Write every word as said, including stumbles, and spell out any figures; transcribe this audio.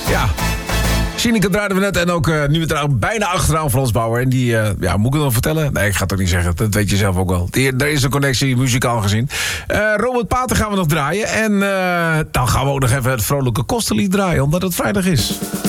Ja. Sineke draaiden we net en ook uh, nu trouwens bijna achteraan Frans Bauer. En die, uh, ja, moet ik het nog vertellen? Nee, ik ga het ook niet zeggen. Dat weet je zelf ook wel. Die, er is een connectie, muzikaal gezien. Uh, Robert Pater gaan we nog draaien. En uh, dan gaan we ook nog even het vrolijke kostenlied draaien, omdat het vrijdag is.